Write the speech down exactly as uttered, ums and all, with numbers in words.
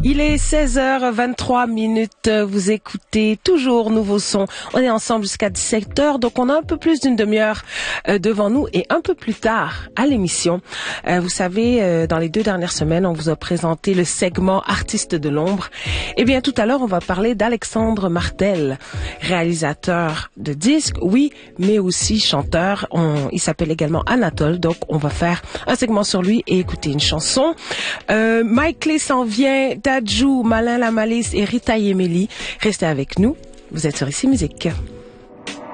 Il est seize heures vingt-trois minutes. Vous écoutez toujours Nouveau Son. On est ensemble jusqu'à dix-sept heures, donc on a un peu plus d'une demi-heure euh, devant nous et un peu plus tard à l'émission. Euh, vous savez, euh, dans les deux dernières semaines, on vous a présenté le segment Artistes de l'ombre. Eh bien, tout à l'heure, on va parler d'Alexandre Martel, réalisateur de disques, oui, mais aussi chanteur. On, il s'appelle également Anatole, donc on va faire un segment sur lui et écouter une chanson. Euh, Mike Clé s'en vient, Dadju, Malin la Malice et Rita Yemeli. Restez avec nous. Vous êtes sur Ici Musique.